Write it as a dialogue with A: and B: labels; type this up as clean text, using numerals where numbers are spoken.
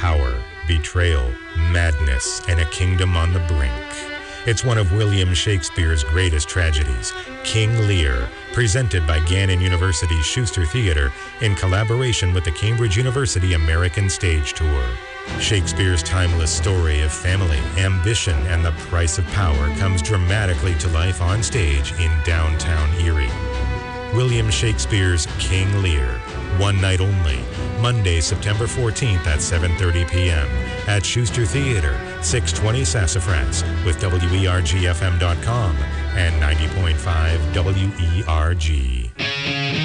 A: power, betrayal, madness, and a kingdom on the brink. It's one of William Shakespeare's greatest tragedies, King Lear, presented by Gannon University's Schuster Theatre in collaboration with the Cambridge University American Stage Tour. Shakespeare's timeless story of family, ambition, and the price of power comes dramatically to life on stage in downtown Erie. William Shakespeare's King Lear, one night only, Monday, September 14th at 7:30 p.m. at Schuster Theatre, 620 Sassafras, with WERGFM.com and 90.5 WERG.